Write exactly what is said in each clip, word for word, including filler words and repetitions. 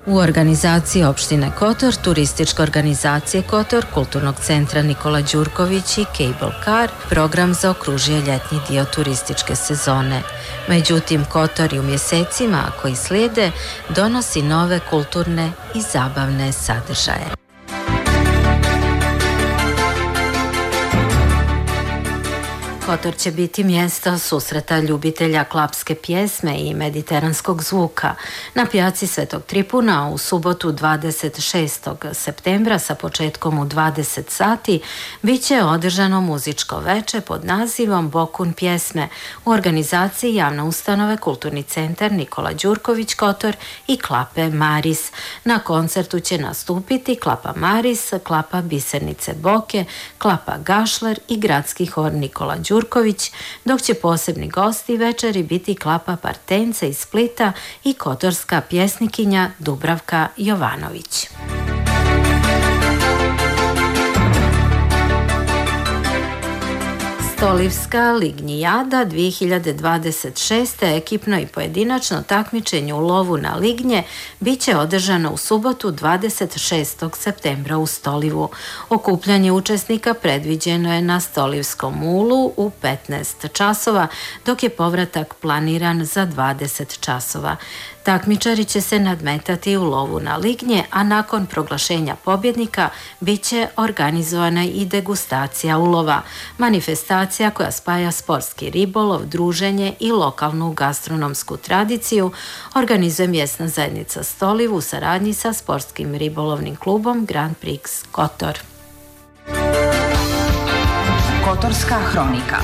U organizaciji opštine Kotor, turističke organizacije Kotor, Kulturnog centra Nikola Đurković i Cable Car, program zaokružuje ljetni dio turističke sezone. Međutim, Kotor i u mjesecima koji slijede donosi nove kulturne i zabavne sadržaje. Kotor će biti mjesto susreta ljubitelja klapske pjesme i mediteranskog zvuka. Na pijaci Svetog Tripuna u subotu dvadeset šestog septembra sa početkom u dvadeset sati bit će održano muzičko veče pod nazivom Bokun pjesme u organizaciji javne ustanove Kulturni centar Nikola Đurković Kotor i Klape Maris. Na koncertu će nastupiti Klapa Maris, Klapa Bisernice Boke, Klapa Gašler i gradski hor Nikola Đurković, dok će posebni gosti večeri biti Klapa Partence iz Splita i kotorska pjesnikinja Dubravka Jovanović. Stolivska lignijada dvije hiljade dvadeset šeste ekipno i pojedinačno takmičenje u lovu na lignje bit će održano u subotu dvadeset šestog septembra u Stolivu. Okupljanje učesnika predviđeno je na Stolivskom mulu u petnaest časova, dok je povratak planiran za dvadeset časova. Takmičari će se nadmetati u lovu na lignje, a nakon proglašenja pobjednika bit će organizovana i degustacija ulova, manifestacija koja spaja sportski ribolov, druženje i lokalnu gastronomsku tradiciju, organizuje mjesna zajednica Stoliv u saradnji sa sportskim ribolovnim klubom Grand Prix Kotor. Kotorska hronika.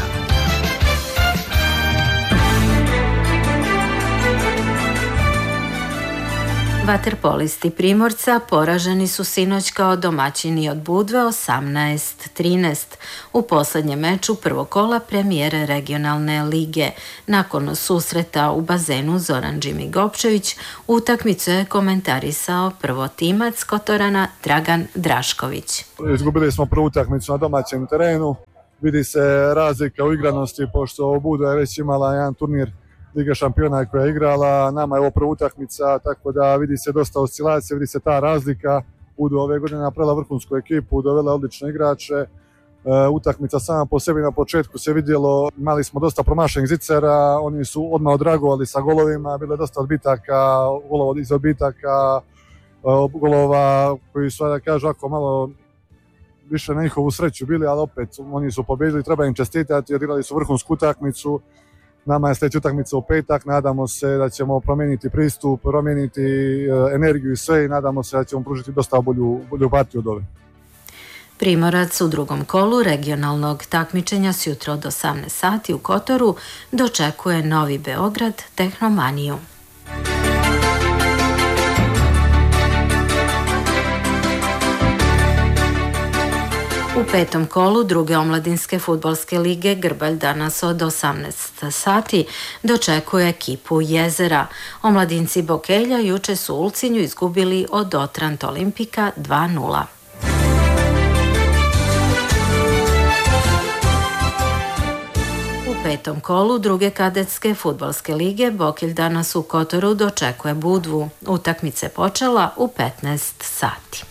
Vaterpolisti Primorca poraženi su sinoć kao domaćini od Budve osamnaest trinaest u posljednjem meču prvog kola premijere regionalne lige. Nakon susreta u bazenu Zoran Džimi Gopčević utakmicu je komentarisao prvotimac Kotorana Dragan Drašković. Izgubili smo prvu utakmicu na domaćem terenu. Vidi se razlika u igranosti pošto Budva je već imala jedan turnir Liga šampiona koja je igrala, nama je ovo prva utakmica, tako da vidi se dosta oscilacije, vidi se ta razlika. Budva ove godine napravila vrhunsku ekipu, dovela odlične igrače. E, utakmica sama po sebi na početku se vidjelo, imali smo dosta promašenih zicera, oni su odmah odragovali sa golovima, bilo je dosta odbitaka, golova iz odbitaka, golova koji su, da kažu, ako malo više na njihovu sreću bili, ali opet oni su pobjedili, treba im čestitati, odigrali su vrhunsku utakmicu. Nama je sljedeća utakmica u petak, nadamo se da ćemo promijeniti pristup, promijeniti energiju i sve i nadamo se da ćemo pružiti dosta bolju, bolju partiju od ove. Primorac u drugom kolu regionalnog takmičenja s jutro od osamnaest sati u Kotoru dočekuje Novi Beograd Tehnomaniju. U petom kolu druge omladinske fudbalske lige Grbalj danas od osamnaest sati dočekuje ekipu Jezera. Omladinci Bokelja juče su u Ulcinju izgubili od Otrant Olimpika dva nula. U petom kolu druge kadetske fudbalske lige Bokelj danas u Kotoru dočekuje Budvu. Utakmica je počela u petnaest sati.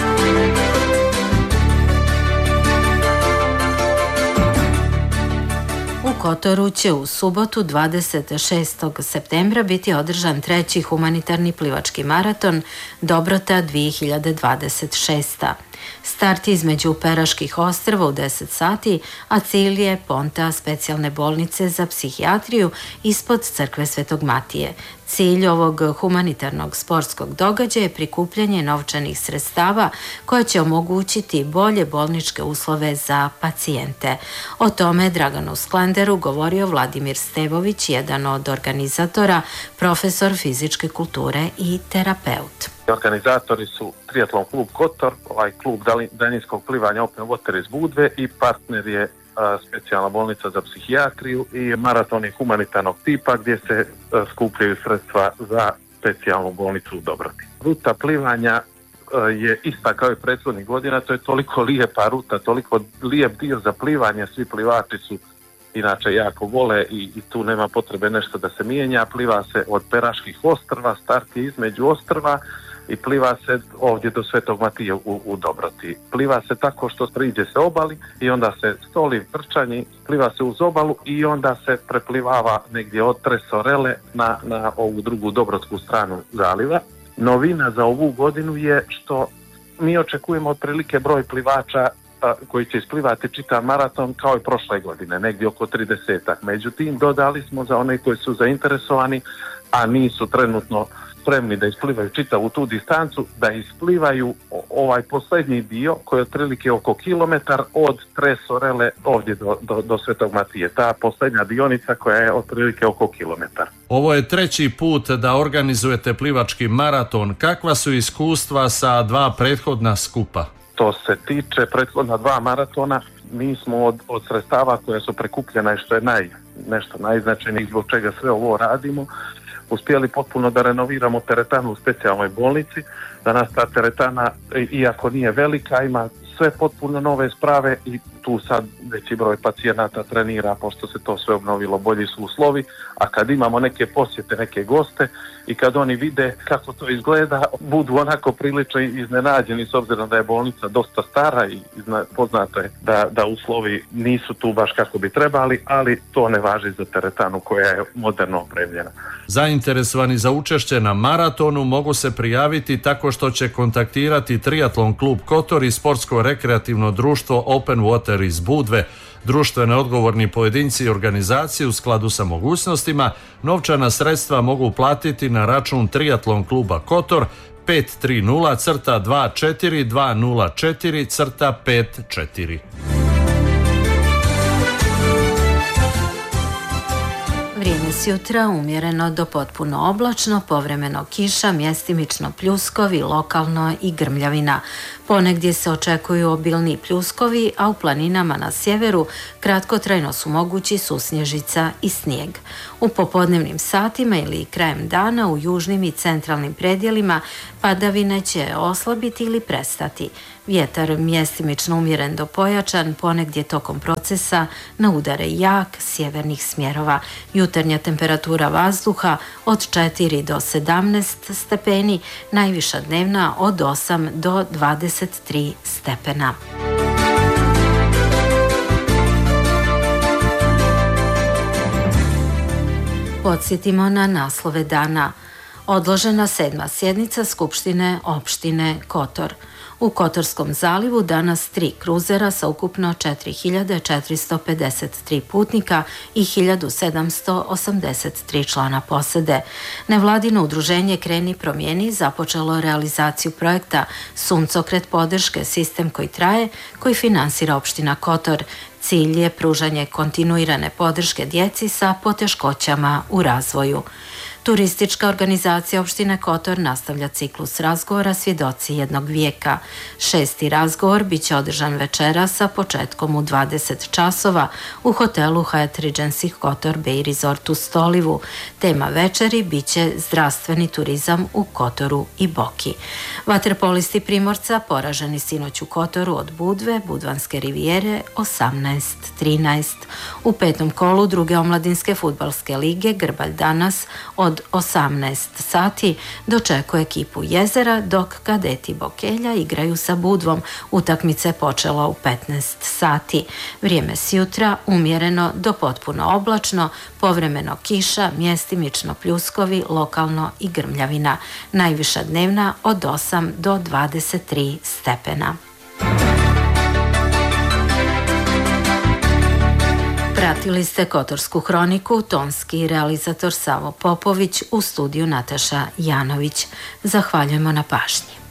U Kotoru će u subotu dvadeset šestog septembra biti održan treći humanitarni plivački maraton Dobrota dvije hiljade dvadeset šeste. Start između Peraških ostrva u deset sati, a cilj je ponta specijalne bolnice za psihijatriju ispod crkve Svetog Matije. Cilj ovog humanitarnog sportskog događaja je prikupljanje novčanih sredstava koje će omogućiti bolje bolničke uslove za pacijente. O tome Draganu Sklanderu govorio Vladimir Stevović, jedan od organizatora, profesor fizičke kulture i terapeut. Organizatori su Triatlon klub Kotor, ovaj klub daljinskog plivanja Open Water iz Budve i partner je a, specijalna bolnica za psihijatriju i maratoni humanitarnog tipa gdje se a, skupljaju sredstva za specijalnu bolnicu u Dobroti. Ruta plivanja a, je ista kao i prethodnih godina, to je toliko lijepa ruta, toliko lijep dio za plivanje, svi plivači su inače jako vole i, i tu nema potrebe nešto da se mijenja. Pliva se od Peraških ostrva, start je između ostrva i pliva se ovdje do Svetog Matije u, u Dobroti. Pliva se tako što priđe se obali i onda se stoli trčanji, pliva se uz obalu i onda se preplivava negdje od Tresorele na, na ovu drugu dobrotsku stranu zaliva. Novina za ovu godinu je što mi očekujemo otprilike broj plivača koji će isplivati čitav maraton kao i prošle godine, negdje oko tridesetak. Međutim, dodali smo za one koji su zainteresovani, a nisu trenutno spremni da isplivaju čitavu tu distancu, da isplivaju ovaj posljednji dio koji je otprilike oko kilometar od Tresorele ovdje do, do, do Svetog Matije. Ta posljednja dionica koja je otprilike oko kilometar. Ovo je treći put da organizujete plivački maraton. Kakva su iskustva sa dva prethodna skupa? Što se tiče prethodna dva maratona, mi smo od, od sredstava koja su prikupljena i što je naj, nešto najznačajnije zbog čega sve ovo radimo, uspjeli potpuno da renoviramo teretanu u specijalnoj bolnici, da nas ta teretana, iako nije velika, ima sve potpuno nove sprave i tu sad veći broj pacijenata trenira pošto se to sve obnovilo, bolji su uslovi, a kad imamo neke posjete, neke goste i kad oni vide kako to izgleda, budu onako prilično iznenađeni s obzirom da je bolnica dosta stara i poznato je da, da uslovi nisu tu baš kako bi trebali, ali to ne važi za teretanu koja je moderno opremljena. Zainteresovani za učešće na maratonu mogu se prijaviti tako što će kontaktirati Triatlon klub Kotor i sportsko-rekreativno društvo Open Water iz Budve. Društveno odgovorni pojedinci i organizacije u skladu sa mogućnostima novčana sredstva mogu platiti na račun Triatlon kluba Kotor pet tri nula dva četiri dva nula četiri pet četiri. Vrijeme s jutra umjereno do potpuno oblačno, povremeno kiša, mjestimično pljuskovi, lokalno i grmljavina. Ponegdje se očekuju obilni pljuskovi, a u planinama na sjeveru kratkotrajno su mogući susnježica i snijeg. U popodnevnim satima ili krajem dana u južnim i centralnim predjelima padavine će oslabiti ili prestati. Vjetar mjestimično umjeren do pojačan, ponegdje tokom procesa na udare jak sjevernih smjerova. Jutarnja temperatura vazduha od četiri do sedamnaest stepeni, najviša dnevna od osam do dvadeset tri stepena. Podsjetimo na naslove dana. Odložena sedma sjednica Skupštine opštine Kotor. U Kotorskom zalivu danas tri kruzera sa ukupno četiri hiljade četiristo pedeset tri putnika i hiljadu sedamsto osamdeset tri člana posade. Nevladino udruženje Kreni promijeni započelo realizaciju projekta Suncokret podrške, sistem koji traje, koji finansira opština Kotor. Cilj je pružanje kontinuirane podrške djeci sa poteškoćama u razvoju. Turistička organizacija opštine Kotor nastavlja ciklus razgovora Svjedoci jednog vijeka. Šesti razgovor biće održan večera sa početkom u dvadeset časova u hotelu Hyatt Regency Kotor Bay Resort u Stolivu. Tema večeri biće zdravstveni turizam u Kotoru i Boki. Vaterpolisti Primorca poraženi sinoć u Kotoru od Budve, Budvanske rivijere osamnaest trinaest. U petom kolu druge omladinske fudbalske lige Grbalj danas od osamnaest sati dočekuje ekipu Jezera, dok kadeti Bokelja igraju sa Budvom. Utakmica je počela u petnaest sati. Vrijeme s jutra umjereno do potpuno oblačno, povremeno kiša, mjestimično pljuskovi, lokalno i grmljavina. Najviša dnevna od osam do dvadeset tri stepena. Pratili ste Kotorsku hroniku, tonski realizator Savo Popović, u studiju Nataša Janović. Zahvaljujemo na pažnji.